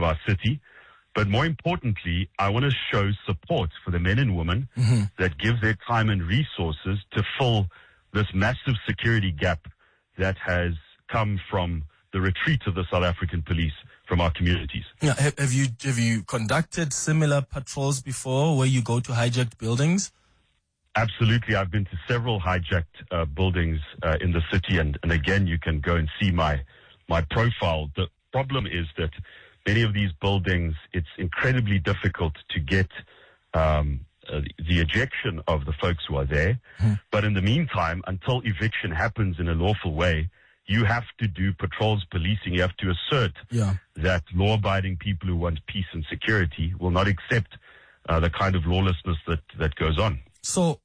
our city. But more importantly, I want to show support for the men and women that give their time and resources to fill this massive security gap that has come from the retreat of the South African police from our communities. Yeah, have you conducted similar patrols before where you go to hijacked buildings? Absolutely. I've been to several hijacked buildings in the city, and again, you can go and see my profile. The problem is that many of these buildings, it's incredibly difficult to get the ejection of the folks who are there. But in the meantime, until eviction happens in a lawful way, you have to do patrols policing. You have to assert that law-abiding people who want peace and security will not accept the kind of lawlessness that goes on. So,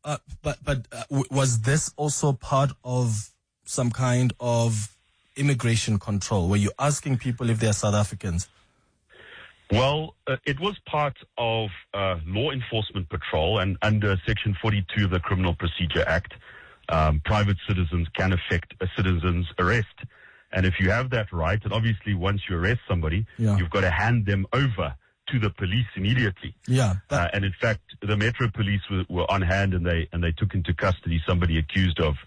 was this also part of some kind of immigration control? Were you asking people if they are South Africans? Well, it was part of law enforcement patrol, and under Section 42 of the Criminal Procedure Act, private citizens can effect a citizen's arrest. And if you have that right, and obviously once you arrest somebody, you've got to hand them over to the police immediately. And in fact, the Metro Police were on hand, and they took into custody somebody accused of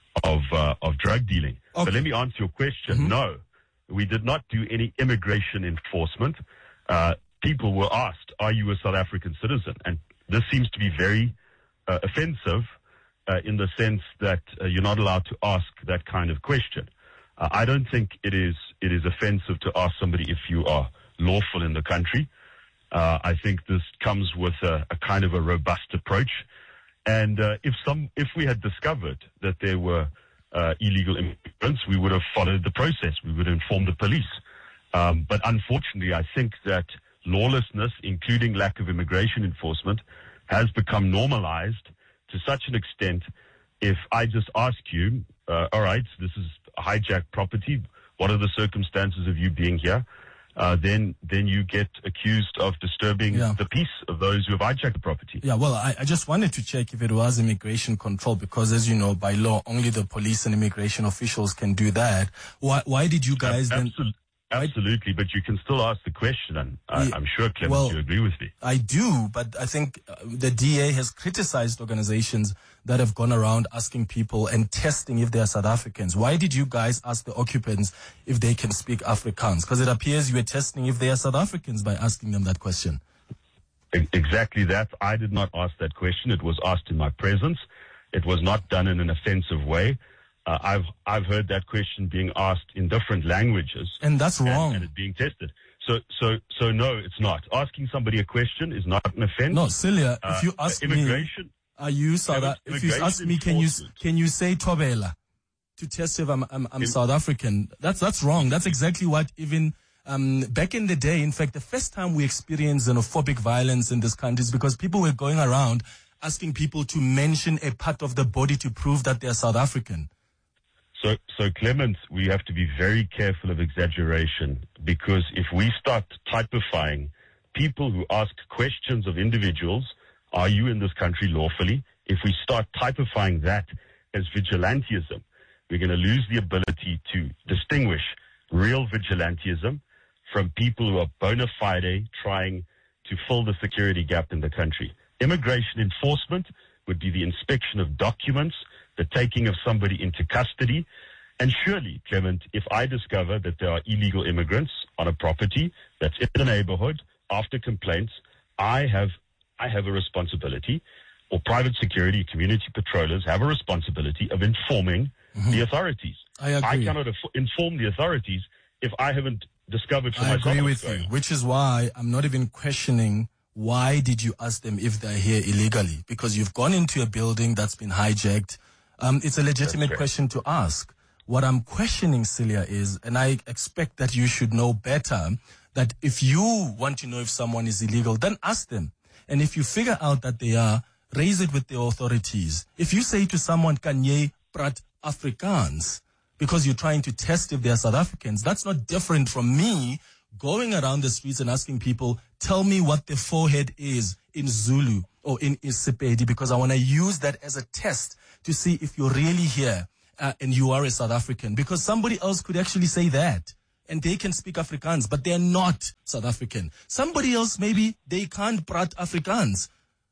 drug dealing. Okay. But let me answer your question. No, we did not do any immigration enforcement. People were asked, "Are you a South African citizen?" And this seems to be very offensive in the sense that you're not allowed to ask that kind of question. I don't think it is offensive to ask somebody if you are lawful in the country. I think this comes with a kind of a robust approach. And if we had discovered that there were illegal immigrants, we would have followed the process. We would inform the police. But unfortunately, I think that lawlessness, including lack of immigration enforcement, has become normalized to such an extent. If I just ask you, all right, this is a hijacked property, what are the circumstances of you being here? Then you get accused of disturbing the peace of those who have hijacked the property. Yeah, well, I just wanted to check if it was immigration control, because as you know, by law, only the police and immigration officials can do that. Why did you guys then... Absolutely, but you can still ask the question, and I'm sure, Clement, you agree with me. I do, but I think the DA has criticized organizations that have gone around asking people and testing if they are South Africans. Why did you guys ask the occupants if they can speak Afrikaans? Because it appears you were testing if they are South Africans by asking them that question. Exactly that. I did not ask that question. It was asked in my presence. It was not done in an offensive way. I've heard that question being asked in different languages, and that's wrong. And it being tested. So no, it's not. Asking somebody a question is not an offense. No, Celia, if you ask immigration, me, are you South? If you ask me, can you say Thobela to test if I'm South African? That's wrong. That's exactly what even back in the day. In fact, the first time we experienced xenophobic violence in this country is because people were going around asking people to mention a part of the body to prove that they are South African. So Clement, we have to be very careful of exaggeration, because if we start typifying people who ask questions of individuals, are you in this country lawfully? If we start typifying that as vigilantism, we're going to lose the ability to distinguish real vigilantism from people who are bona fide trying to fill the security gap in the country. Immigration enforcement would be the inspection of documents, the taking of somebody into custody. And surely, Clement, if I discover that there are illegal immigrants on a property that's in the neighborhood after complaints, I have a responsibility, or private security, community patrollers have a responsibility of informing the authorities. I agree. I cannot inform the authorities if I haven't discovered for myself. I agree with you, which is why I'm not even questioning why did you ask them if they're here illegally, because you've gone into a building that's been hijacked. It's a legitimate question to ask. What I'm questioning, Celia, is, and I expect that you should know better, that if you want to know if someone is illegal, then ask them. And if you figure out that they are, raise it with the authorities. If you say to someone, "Kan jy praat Afrikaans?" because you're trying to test if they're South Africans, that's not different from me going around the streets and asking people, "Tell me what the forehead is in Zulu or in Isipedi," because I want to use that as a test to see if you're really here and you are a South African, because somebody else could actually say that. and they can speak Afrikaans, but they're not South African. Somebody else, maybe they can't prat Afrikaans,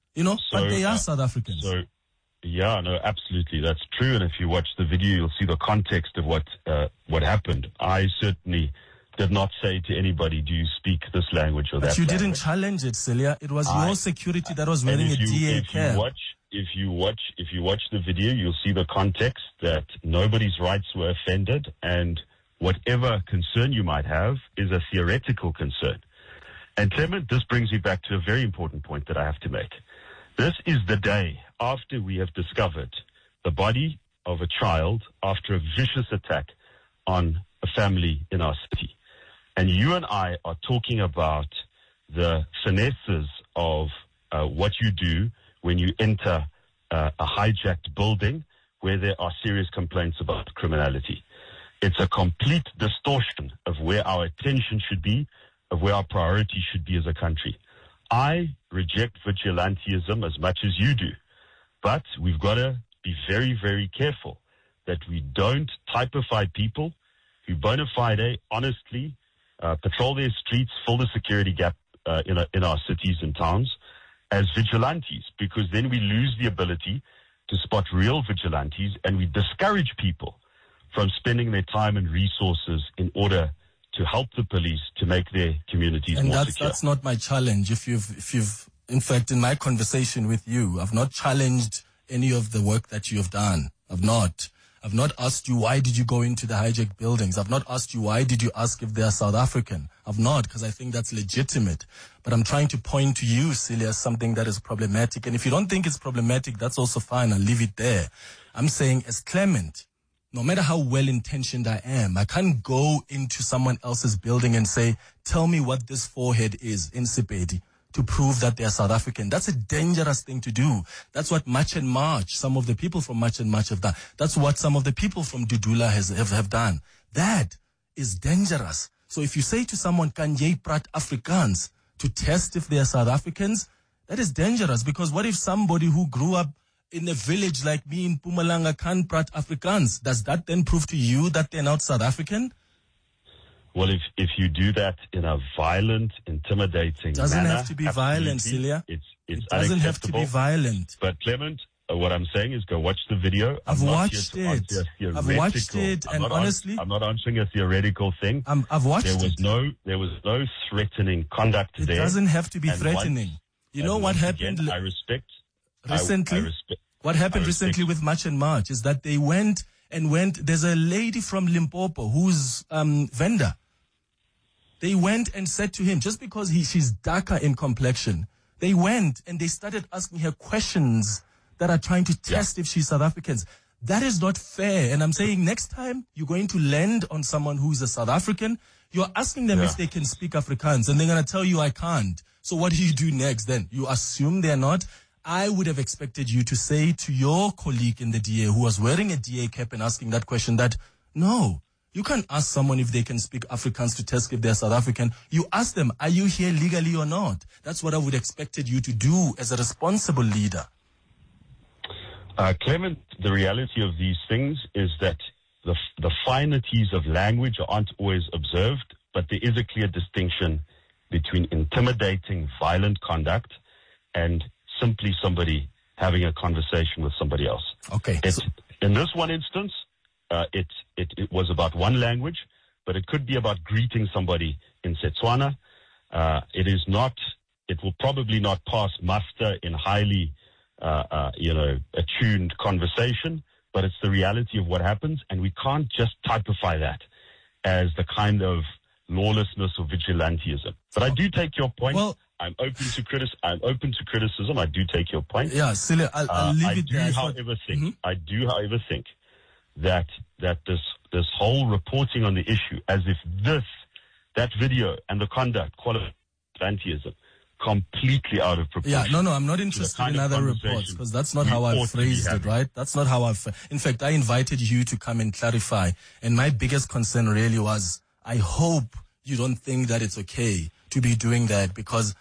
but they are South Africans. Yeah, no, absolutely. That's true. And if you watch the video, you'll see the context of what happened. I certainly did not say to anybody, do you speak this language or that language? But you didn't challenge it, Celia. It was your security that was wearing a DA cap. If you watch the video, you'll see the context that nobody's rights were offended, and whatever concern you might have is a theoretical concern. And Clement, this brings me back to a very important point that I have to make. This is the day after we have discovered the body of a child after a vicious attack on a family in our city. And you and I are talking about the finesses of what you do when you enter a hijacked building where there are serious complaints about criminality. It's a complete distortion of where our attention should be, of where our priority should be as a country. I reject vigilantism as much as you do, but we've got to be very, very careful that we don't typify people who bona fide, honestly, patrol their streets, fill the security gap in our cities and towns as vigilantes, because then we lose the ability to spot real vigilantes, and we discourage people from spending their time and resources in order to help the police to make their communities more secure. That's not my challenge. If you've, in fact, in my conversation with you, I've not challenged any of the work that you have done. I've not asked you, why did you go into the hijacked buildings? I've not asked you, why did you ask if they are South African? I've not, because I think that's legitimate. But I'm trying to point to you, Celia, as something that is problematic. And if you don't think it's problematic, that's also fine. I'll leave it there. I'm saying, as Clement, no matter how well-intentioned I am, I can't go into someone else's building and say, tell me what this forehead is in Sepedi, to prove that they are South African. That's a dangerous thing to do. That's what March and March, some of the people from March and March have done. That's what some of the people from Dudula have done. That is dangerous. So if you say to someone, kan jy prat Afrikaans, to test if they are South Africans, that is dangerous, because what if somebody who grew up in a village like me in Mpumalanga can't prat Afrikaans? Does that then prove to you that they're not South African? Well, if you do that in a violent, intimidating manner... Doesn't have to be violent, Celia. It doesn't have to be violent. But Clement, what I'm saying is go watch the video. I've watched it, and honestly... I'm not answering a theoretical thing. I've watched it. There was no threatening conduct there. It doesn't have to be threatening. You know what happened... Again, I respect... Recently, what happened recently with March and March is that they went, there's a lady from Limpopo who's vendor. They went and said to him, just because she's darker in complexion, they went and they started asking her questions that are trying to test if she's South Africans. That is not fair. And I'm saying next time you're going to land on someone who is a South African, you're asking them if they can speak Afrikaans, and they're going to tell you, I can't. So what do you do next then? You assume they're not? I would have expected you to say to your colleague in the DA who was wearing a DA cap and asking that question that, no, you can't ask someone if they can speak Afrikaans to test if they're South African. You ask them, are you here legally or not? That's what I would have expected you to do as a responsible leader. Clement, the reality of these things is that the finities of language aren't always observed, but there is a clear distinction between intimidating, violent conduct and simply somebody having a conversation with somebody else. Okay. In this one instance, it was about one language, but it could be about greeting somebody in Setswana. It will probably not pass muster in highly, attuned conversation, but it's the reality of what happens, and we can't just typify that as the kind of lawlessness or vigilantism. But I do take your point. Well, I'm open to criticism. I do take your point. Yeah, Celia, I'll leave it there. I do, however, think that this whole reporting on the issue as if that video and the conduct qualifies vigilantism completely out of proportion. Yeah, no, I'm not interested in other reports, because that's not how I phrased it, right? That's not how in fact, I invited you to come and clarify. And my biggest concern really was, I hope you don't think that it's okay to be doing that, because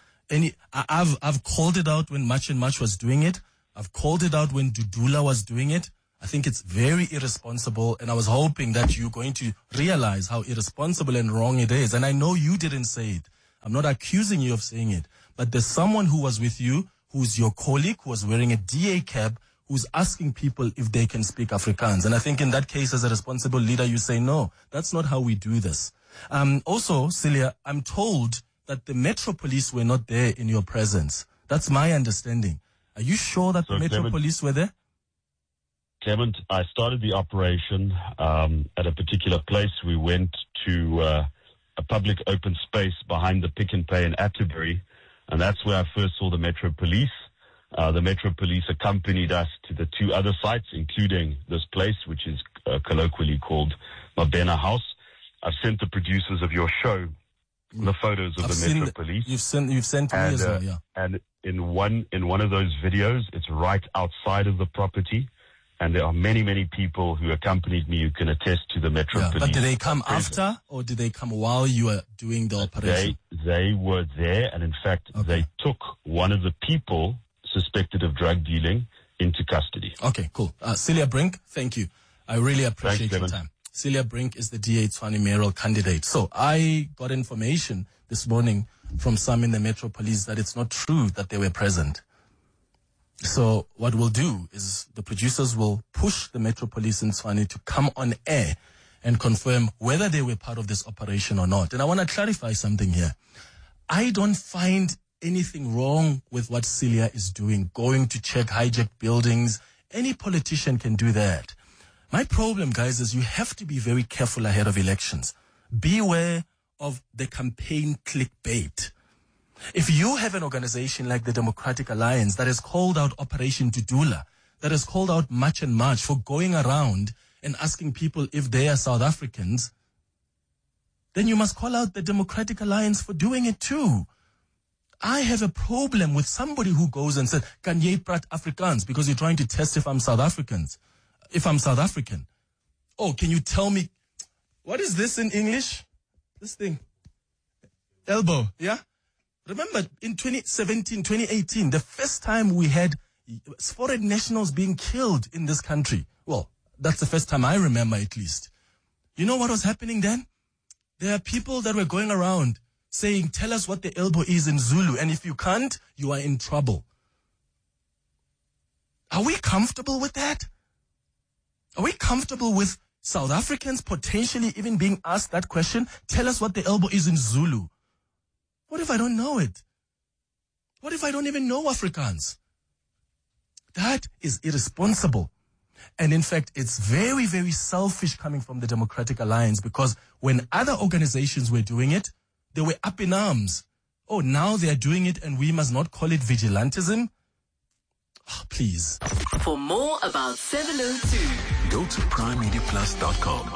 I've called it out when March and March was doing it. I've called it out when Dudula was doing it. I think it's very irresponsible, and I was hoping that you're going to realize how irresponsible and wrong it is. And I know you didn't say it. I'm not accusing you of saying it, but there's someone who was with you, who's your colleague, who was wearing a DA cap, who's asking people if they can speak Afrikaans. And I think in that case, as a responsible leader, you say, no, that's not how we do this. Also, Celia, I'm told that the Metro Police were not there in your presence. That's my understanding. Are you sure that the Metro Police were there? Clement, I started the operation at a particular place. We went to a public open space behind the Pick and Pay in Atterbury, and that's where I first saw the Metro Police. The Metro Police accompanied us to the two other sites, including this place, which is colloquially called Mabena House. I've sent the producers of your show the photos of the Metro Police. You've sent to me as well, yeah. And in one of those videos, it's right outside of the property, and there are many people who accompanied me who can attest to the Metro Police. But did they come after, or did they come while you were doing the operation? They were there, and in fact, they took one of the people suspected of drug dealing into custody. Okay, cool. Celia Brink, thank you. I really appreciate your time. Celia Brink is the DA Tshwane mayoral candidate. So I got information this morning from some in the Metro Police that it's not true that they were present. So what we'll do is the producers will push the Metro Police in Tshwane to come on air and confirm whether they were part of this operation or not. And I want to clarify something here. I don't find anything wrong with what Celia is doing, going to check hijacked buildings. Any politician can do that. My problem, guys, is you have to be very careful ahead of elections. Beware of the campaign clickbait. If you have an organization like the Democratic Alliance that has called out Operation Dudula, that has called out March and March for going around and asking people if they are South Africans, then you must call out the Democratic Alliance for doing it too. I have a problem with somebody who goes and says, "Kan jy praat Afrikaans?" because you're trying to test if I'm South African. Oh, can you tell me, what is this in English? This thing. Elbow, yeah? Remember, in 2017, 2018, the first time we had foreign nationals being killed in this country. Well, that's the first time I remember, at least. You know what was happening then? There are people that were going around saying, tell us what the elbow is in Zulu, and if you can't, you are in trouble. Are we comfortable with that? Are we comfortable with South Africans potentially even being asked that question? Tell us what the elbow is in Zulu. What if I don't know it? What if I don't even know Afrikaans? That is irresponsible. And in fact, it's very, very selfish coming from the Democratic Alliance, because when other organizations were doing it, they were up in arms. Oh, now they're doing it and we must not call it vigilantism? Oh, please. For more about 702, go to primemediaplus.com.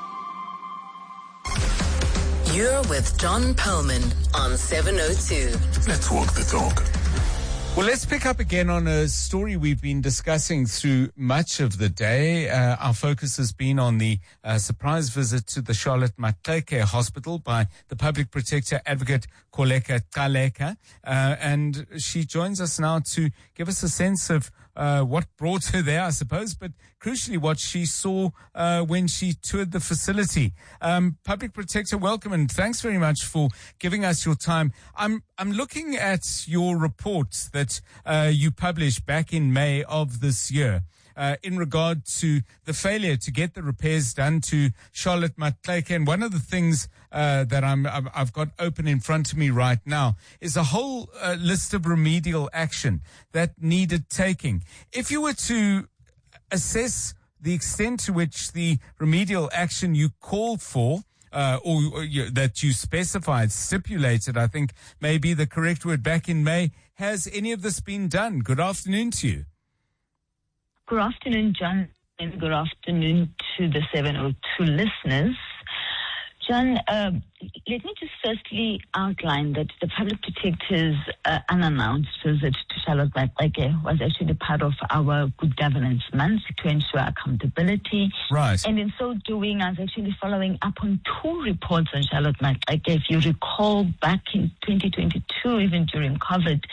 You're with John Perlman on 702. Let's walk the talk. Well, let's pick up again on a story we've been discussing through much of the day. Our focus has been on the surprise visit to the Charlotte Maxeke Hospital by the Public Protector Advocate Kholeka Gcaleka. And she joins us now to give us a sense of what brought her there, I suppose, but crucially what she saw when she toured the facility. Public Protector, welcome, and thanks very much for giving us your time. I'm looking at your report that you published back in May of this year in regard to the failure to get the repairs done to Charlotte Maxeke. And one of the things that I've got open in front of me right now is a whole list of remedial action that needed taking. If you were to assess the extent to which the remedial action you called for, that you specified, stipulated, I think may be the correct word, back in May, has any of this been done? Good afternoon to you. Good afternoon, John, and good afternoon to the 702 listeners. John, let me just firstly outline that the Public Protector's unannounced visit to Charlotte Maxeke was actually part of our Good Governance Month to ensure accountability. Right. And in so doing, I was actually following up on two reports on Charlotte Maxeke. If you recall, back in 2022, even during COVID,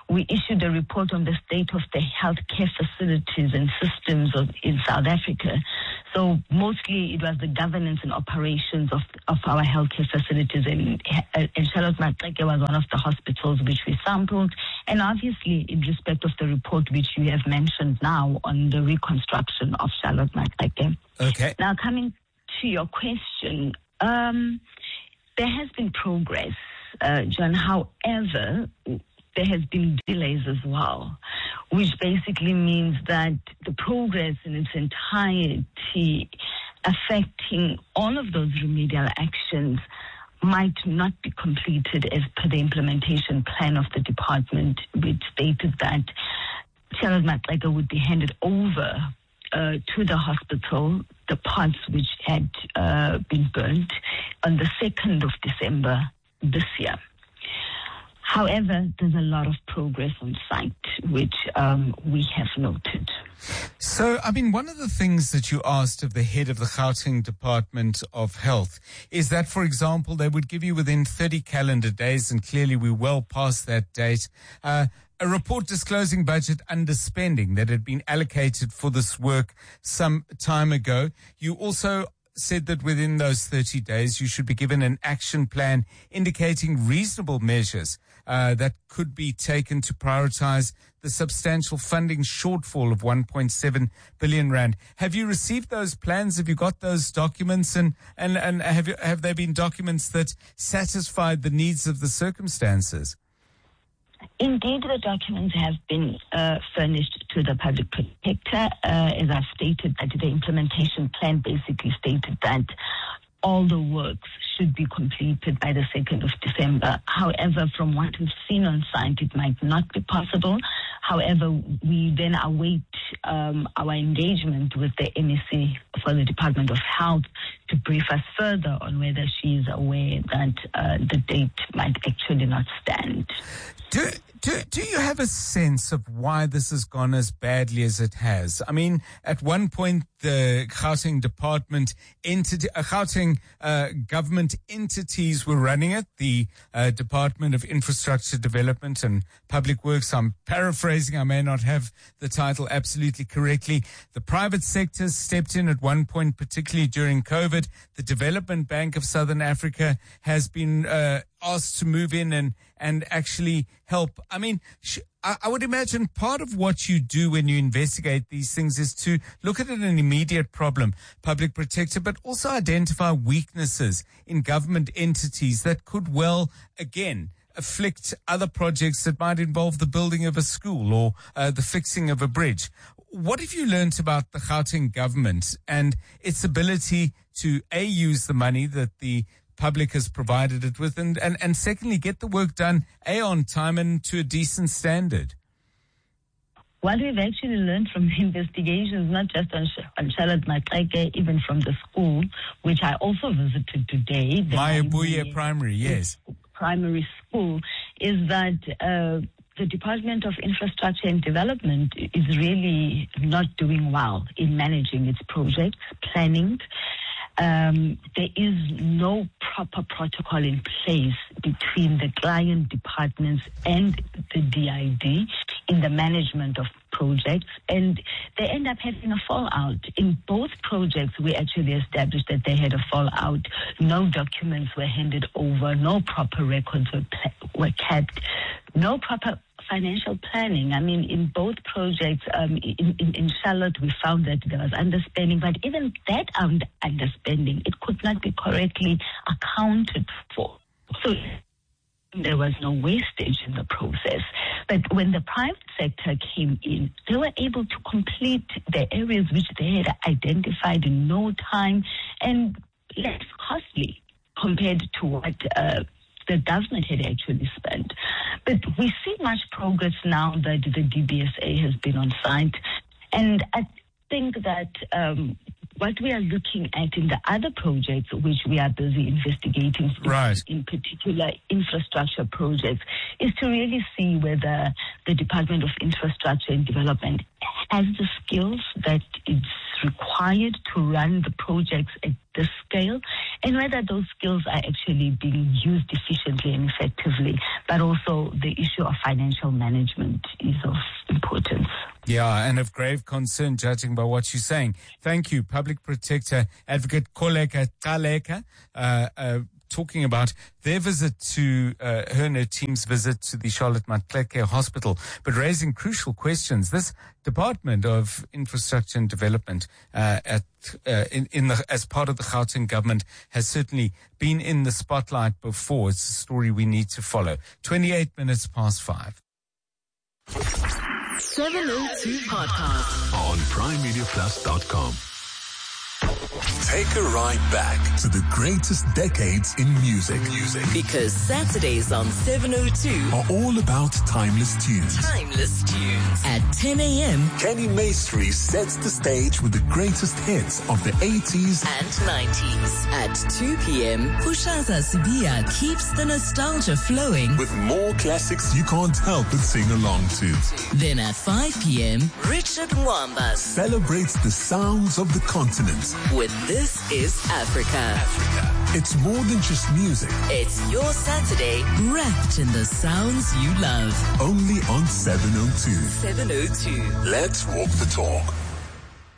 we issued a report on the state of the healthcare facilities and systems in South Africa. So mostly it was the governance and operations of our healthcare facilities, and Charlotte Maxeke was one of the hospitals which we sampled. And obviously, in respect of the report which you have mentioned now on the reconstruction of Charlotte Maxeke. Okay. Now, coming to your question, there has been progress, John. However, there has been delays as well, which basically means that the progress in its entirety affecting all of those remedial actions might not be completed as per the implementation plan of the department, which stated that Charlotte Maxeke would be handed over to the hospital, the parts which had been burnt, on the 2nd of December this year. However, there's a lot of progress on site, which we have noted. So, I mean, one of the things that you asked of the head of the Gauteng Department of Health is that, for example, they would give you within 30 calendar days, and clearly we're well past that date, a report disclosing budget underspending that had been allocated for this work some time ago. You also said that within those 30 days, you should be given an action plan indicating reasonable measures that could be taken to prioritize the substantial funding shortfall of 1.7 billion rand. Have you received those plans? Have you got those documents? And have they been documents that satisfied the needs of the circumstances? Indeed, the documents have been furnished to the public protector. As I've stated, that the implementation plan basically stated that all the works should be completed by the 2nd of December. However, from what we've seen on site, it might not be possible. However, we then await our engagement with the MEC for the Department of Health to brief us further on whether she is aware that the date might actually not stand. Do you have a sense of why this has gone as badly as it has? I mean, at one point, the Gauteng government entities were running it, the Department of Infrastructure Development and Public Works. I'm paraphrasing, I may not have the title absolutely correctly. The private sector stepped in at one point, particularly during COVID. The Development Bank of Southern Africa has been asked to move in and actually help. I mean, I would imagine part of what you do when you investigate these things is to look at an immediate problem, public protector, but also identify weaknesses in government entities that could well, again, afflict other projects that might involve the building of a school or the fixing of a bridge. What have you learnt about the Gauteng government and its ability to, A, use the money that the public has provided it with, and secondly, get the work done, A, on time and to a decent standard? What we've actually learned from the investigations, not just on Charlotte Maxeke, even from the school, which I also visited today, the Mayabuye Primary, yes. Primary school, is that the Department of Infrastructure and Development is really not doing well in managing its projects, planning. There is no proper protocol in place between the client departments and the DID in the management of projects, and they end up having a fallout. In both projects, we actually established that they had a fallout. No documents were handed over, no proper records were kept, no proper financial planning. I mean, in both projects, in Charlotte, we found that there was underspending, but even that underspending, it could not be correctly accounted for. So there was no wastage in the process. But when the private sector came in, they were able to complete the areas which they had identified in no time and less costly compared to what the government had actually spent. But we see much progress now that the DBSA has been on site. And I think that what we are looking at in the other projects, which we are busy investigating, right, in particular infrastructure projects, is to really see whether the Department of Infrastructure and Development has the skills that is required to run the projects at this scale, and whether those skills are actually being used efficiently and effectively. but also the issue of financial management is of importance. Yeah, and of grave concern, judging by what you're saying. Thank you, Public Protector Advocate Koleka Taleka, talking about their visit to her and her team's visit to the Charlotte Maxeke Hospital, but raising crucial questions. This Department of Infrastructure and Development as part of the Gauteng government has certainly been in the spotlight before. It's a story we need to follow. 28 minutes past 5. 702 Podcast On PrimeMediaPlus.com. Take a ride back to the greatest decades in music. Because Saturdays on 702 Are all about timeless tunes. Timeless Tunes at 10 a.m. Kenny Maestri sets the stage with the greatest hits of the 80s and 90s. At 2 p.m. Kushaza Sibia keeps the nostalgia flowing. with more classics you can't help but sing along to. Then at 5 p.m. Richard Mwambas Celebrates the sounds of the continent. with This Is Africa. It's more than just music. It's your Saturday wrapped in the sounds you love. Only on 702. 702. Let's walk the talk.